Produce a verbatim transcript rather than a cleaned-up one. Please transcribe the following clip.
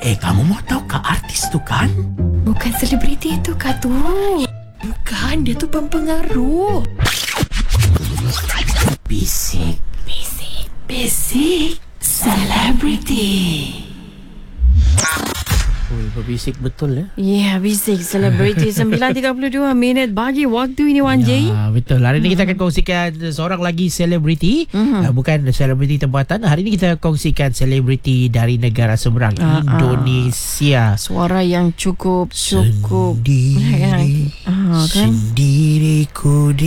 Eh, kamu mau tahu kah artis tu kan? Bukan selebriti itu kah tu? Bukan, dia tu pempengaruh. Bisik. Bisik. Basic Celebrity. Ui, berbisik betul ya. Ya, yeah, bisik selebriti. sembilan tiga puluh dua minit bagi waktu ini Wan J. Ya, betul. Hari ini kita akan kongsikan seorang lagi selebriti. Uh, bukan selebriti tempatan. Hari ini kita kongsikan selebriti dari negara seberang, Ah, ah. Indonesia. Suara yang cukup cukup Sendiri, Ah, kan? sendiriku di